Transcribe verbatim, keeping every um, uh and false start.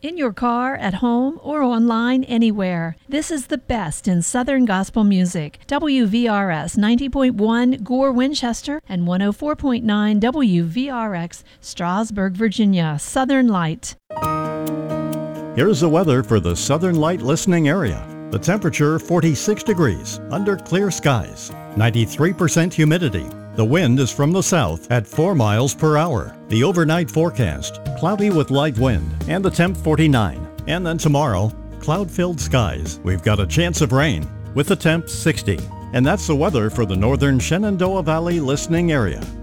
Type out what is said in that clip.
In your car, at home, or online anywhere. This is the best in Southern gospel music. W V R S ninety point one Gore, Winchester, and one oh four point nine W V R X Strasburg, Virginia. Southern Light. Here's the weather for the Southern Light listening area. The temperature forty-six degrees under clear skies, ninety-three percent humidity. The wind is from the south at four miles per hour. The overnight forecast, cloudy with light wind, and the temp forty-nine. And then tomorrow, cloud-filled skies. We've got a chance of rain with the temp sixty. And that's the weather for the northern Shenandoah Valley listening area.